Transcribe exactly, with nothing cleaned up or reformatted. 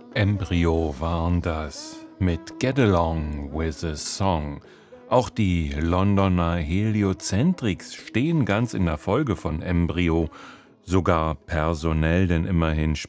Embryo waren das mit Get Along with a Song. Auch die Londoner Heliocentrics stehen ganz in der Folge von Embryo, sogar personell, denn immerhin